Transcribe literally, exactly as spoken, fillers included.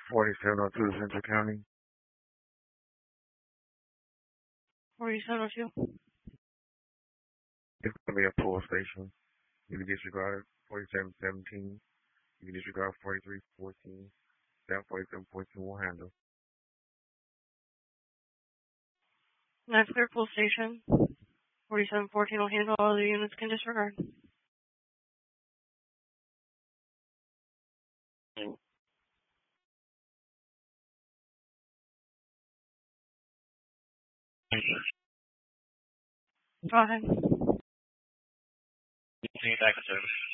forty-seven oh two Central County. forty-seven oh two. It's going to be a pull station. You can disregard forty-seven seventeen. You can disregard forty-three fourteen. That forty-seven fourteen will handle. That's clear pull station. forty-seven fourteen will handle. All the units can disregard. Go ahead. Continue back to service.